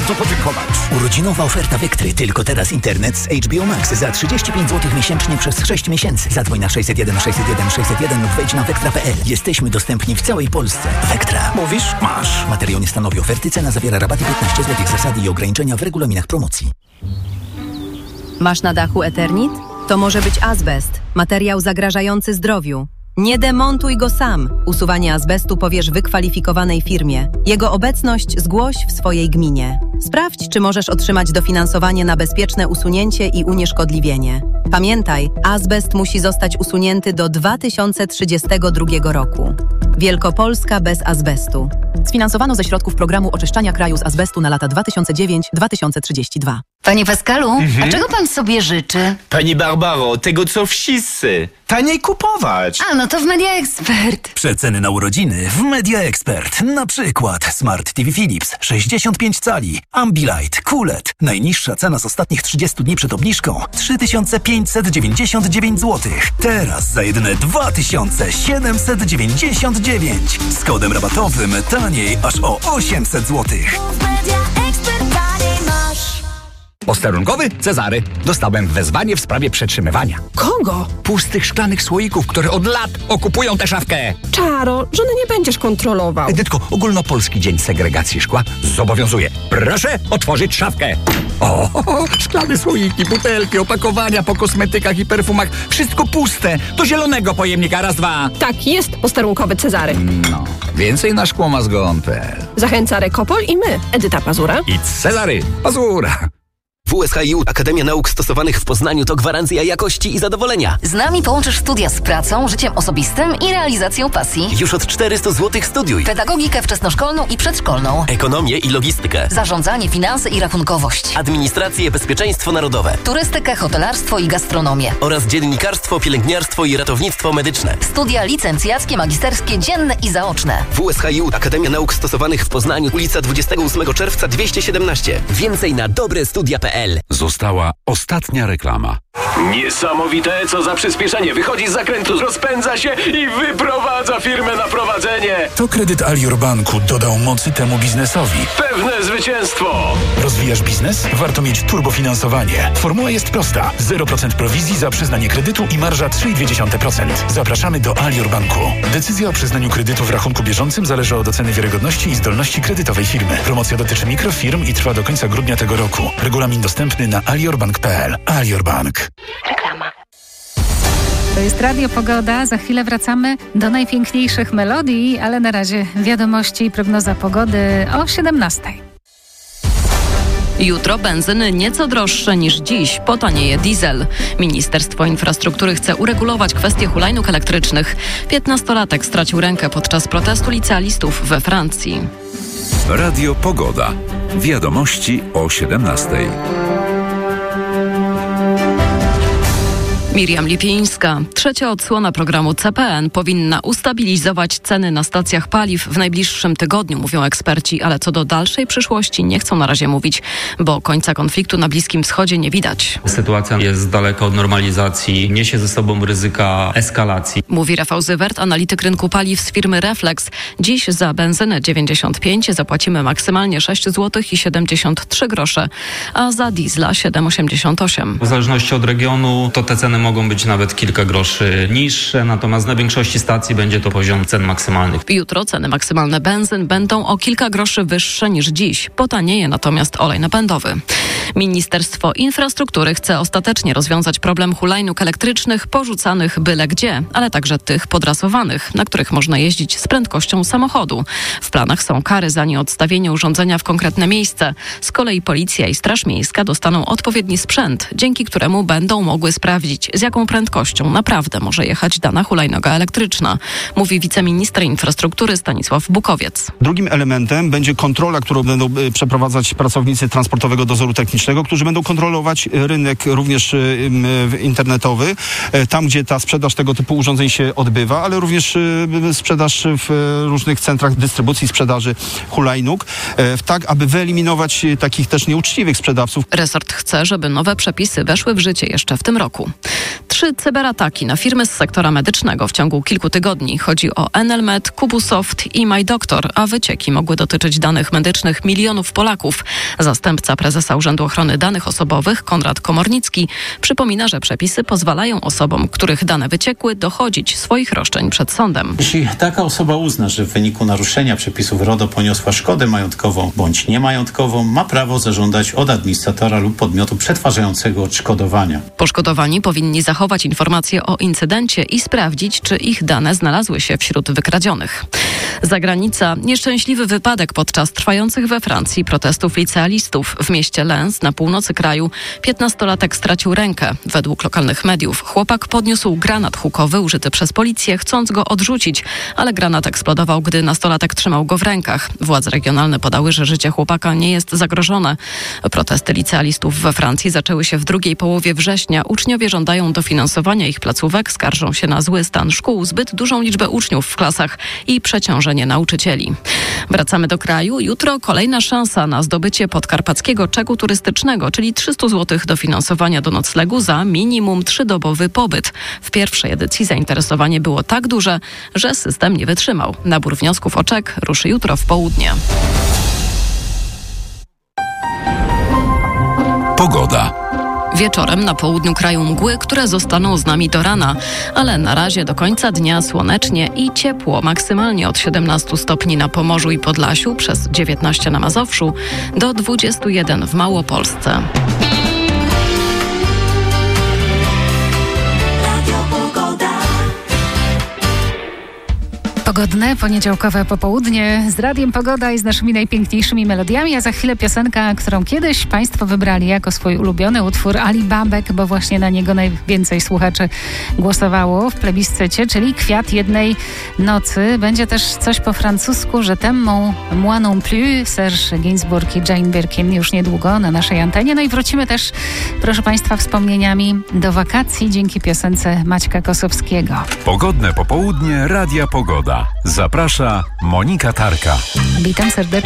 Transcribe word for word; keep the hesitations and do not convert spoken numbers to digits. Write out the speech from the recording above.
bardzo podziękować. Urodzinowa oferta Vectry. Tylko teraz internet z H B O Max za trzydzieści pięć złotych miesięcznie przez sześć miesięcy. Zadzwoń na sześćset jeden sześćset jeden sześćset jeden lub wejdź na vectra kropka p l. Jesteśmy dostępni w całej Polsce. Vectra. Mówisz? Masz. Materiał nie stanowi oferty. Cena zawiera rabaty piętnaście złotych. Zasady i ograniczenia w regulaminach promocji. Masz na dachu Eternit? To może być azbest. Materiał zagrażający zdrowiu. Nie demontuj go sam. Usuwanie azbestu powierz wykwalifikowanej firmie. Jego obecność zgłoś w swojej gminie. Sprawdź, czy możesz otrzymać dofinansowanie na bezpieczne usunięcie i unieszkodliwienie. Pamiętaj, azbest musi zostać usunięty do dwa tysiące trzydziestego drugiego roku. Wielkopolska bez azbestu. Sfinansowano ze środków programu oczyszczania kraju z azbestu na lata dwa tysiące dziewiąty do dwa tysiące trzydziestego drugiego. Panie Pascalu, Mhm. a czego pan sobie życzy? Pani Barbaro, tego co wszyscy. Taniej kupować. A, no to w Media Expert. Przeceny na urodziny w Media Expert. Na przykład Smart T V Philips sześćdziesiąt pięć cali, Ambilight, Q L E D. Najniższa cena z ostatnich trzydziestu dni przed obniżką trzy tysiące pięćset dziewięćdziesiąt dziewięć złotych. Teraz za jedyne dwa tysiące siedemset dziewięćdziesiąt dziewięć. Z kodem rabatowym taniej aż o osiemset złotych. Posterunkowy Cezary. Dostałem wezwanie w sprawie przetrzymywania Kogo? pustych szklanych słoików, które od lat okupują tę szafkę. Czaro, żony nie będziesz kontrolował. Edytko, ogólnopolski dzień segregacji szkła zobowiązuje. Proszę otworzyć szafkę. O, szklane słoiki, butelki, opakowania po kosmetykach i perfumach. Wszystko puste. Do zielonego pojemnika. Raz, dwa. Tak, jest posterunkowy Cezary. No, więcej na szkłomazgon kropka p l. Zachęca Rekopol i my, Edyta Pazura I Cezary Pazura. W U S H I U Akademia Nauk Stosowanych w Poznaniu to gwarancja jakości i zadowolenia. Z nami połączysz studia z pracą, życiem osobistym i realizacją pasji. Już od czterystu złotych studiuj. Pedagogikę wczesnoszkolną i przedszkolną. Ekonomię i logistykę. Zarządzanie, finanse i rachunkowość. Administrację, bezpieczeństwo narodowe. Turystykę, hotelarstwo i gastronomię. Oraz dziennikarstwo, pielęgniarstwo i ratownictwo medyczne. Studia licencjackie, magisterskie, dzienne i zaoczne. W U S H I U Akademia Nauk Stosowanych w Poznaniu, ulica dwudziestego ósmego czerwca dwieście siedemnaście. Więcej na dobrestudia kropka p l. Została ostatnia reklama. Niesamowite, co za przyspieszenie. Wychodzi z zakrętu, rozpędza się i wyprowadza firmę na prowadzenie. To kredyt Alior Banku dodał mocy temu biznesowi. Pewne zwycięstwo. Rozwijasz biznes? Warto mieć turbofinansowanie. Formuła jest prosta. zero procent prowizji za przyznanie kredytu i marża trzy przecinek dwa procent. Zapraszamy do Alior Banku. Decyzja o przyznaniu kredytu w rachunku bieżącym zależy od oceny wiarygodności i zdolności kredytowej firmy. Promocja dotyczy mikrofirm i trwa do końca grudnia tego roku. Regulamin dostępny na aliorbank kropka p l. Alior Bank. Reklama. To jest Radio Pogoda. Za chwilę wracamy do najpiękniejszych melodii, ale na razie wiadomości i prognoza pogody o siedemnastej. Jutro benzyny nieco droższe niż dziś. Potanieje diesel. Ministerstwo Infrastruktury chce uregulować kwestię hulajnóg elektrycznych. Piętnastolatek stracił rękę podczas protestu licealistów we Francji. Radio Pogoda. Wiadomości o siedemnastej. Miriam Lipińska. Trzecia odsłona programu C P N powinna ustabilizować ceny na stacjach paliw w najbliższym tygodniu, mówią eksperci, ale co do dalszej przyszłości nie chcą na razie mówić, bo końca konfliktu na Bliskim Wschodzie nie widać. Sytuacja jest daleka od normalizacji, niesie ze sobą ryzyka eskalacji. Mówi Rafał Zywert, analityk rynku paliw z firmy Reflex. Dziś za benzynę dziewięćdziesiąt pięć zapłacimy maksymalnie sześć złotych i siedemdziesiąt trzy grosze, a za diesla siedem osiemdziesiąt osiem. W zależności od regionu to te ceny mogą być nawet kilka groszy niższe, natomiast na większości stacji będzie to poziom cen maksymalnych. Jutro ceny maksymalne benzyn będą o kilka groszy wyższe niż dziś. Potanieje natomiast olej napędowy. Ministerstwo Infrastruktury chce ostatecznie rozwiązać problem hulajnóg elektrycznych porzucanych byle gdzie, ale także tych podrasowanych, na których można jeździć z prędkością samochodu. W planach są kary za nieodstawienie urządzenia w konkretne miejsce. Z kolei policja i Straż Miejska dostaną odpowiedni sprzęt, dzięki któremu będą mogły sprawdzić, z jaką prędkością naprawdę może jechać dana hulajnoga elektryczna, mówi wiceminister infrastruktury Stanisław Bukowiec. Drugim elementem będzie kontrola, którą będą przeprowadzać pracownicy Transportowego Dozoru Technicznego technicznego, którzy będą kontrolować rynek również internetowy, tam gdzie ta sprzedaż tego typu urządzeń się odbywa, ale również sprzedaż w różnych centrach dystrybucji sprzedaży hulajnóg, tak aby wyeliminować takich też nieuczciwych sprzedawców. Resort chce, żeby nowe przepisy weszły w życie jeszcze w tym roku. Trzy cyberataki na firmy z sektora medycznego w ciągu kilku tygodni. Chodzi o Enelmed, Kubusoft i MyDoktor, a wycieki mogły dotyczyć danych medycznych milionów Polaków. Zastępca prezesa Urzędu Ochrony Danych Osobowych, Konrad Komornicki, przypomina, że przepisy pozwalają osobom, których dane wyciekły, dochodzić swoich roszczeń przed sądem. Jeśli taka osoba uzna, że w wyniku naruszenia przepisów RODO poniosła szkodę majątkową bądź niemajątkową, ma prawo zażądać od administratora lub podmiotu przetwarzającego odszkodowania. Poszkodowani powinni zachować informacje o incydencie i sprawdzić, czy ich dane znalazły się wśród wykradzionych. Zagranica. Nieszczęśliwy wypadek podczas trwających we Francji protestów licealistów. W mieście Lens na północy kraju piętnastolatek stracił rękę. Według lokalnych mediów chłopak podniósł granat hukowy użyty przez policję, chcąc go odrzucić, ale granat eksplodował, gdy nastolatek trzymał go w rękach. Władze regionalne podały, że życie chłopaka nie jest zagrożone. Protesty licealistów we Francji zaczęły się w drugiej połowie września. Uczniowie żądają dofinansowania ich placówek, skarżą się na zły stan szkół, zbyt dużą liczbę uczniów w klasach i przeciążenie nauczycieli. Wracamy do kraju. Jutro kolejna szansa na zdobycie podkarpackiego czeku turystycznego, czyli trzysta złotych dofinansowania do noclegu za minimum trzydobowy pobyt. W pierwszej edycji zainteresowanie było tak duże, że system nie wytrzymał. Nabór wniosków o czek ruszy jutro w południe. Pogoda. Wieczorem na południu kraju mgły, które zostaną z nami do rana, ale na razie do końca dnia słonecznie i ciepło, maksymalnie od siedemnastu stopni na Pomorzu i Podlasiu, przez dziewiętnaście na Mazowszu, do dwudziestu jeden w Małopolsce. Pogodne, poniedziałkowe popołudnie z Radiem Pogoda i z naszymi najpiękniejszymi melodiami, a za chwilę piosenka, którą kiedyś Państwo wybrali jako swój ulubiony utwór, Ali Babek, bo właśnie na niego najwięcej słuchaczy głosowało w plebiscycie, czyli Kwiat jednej nocy. Będzie też coś po francusku, że t'aime moi non plus, Serge Gainsbourg i Jane Birkin już niedługo na naszej antenie. No i wrócimy też, proszę Państwa, wspomnieniami do wakacji dzięki piosence Maćka Kosowskiego. Pogodne popołudnie Radia Pogoda. Zaprasza Monika Tarka. Witam serdecznie.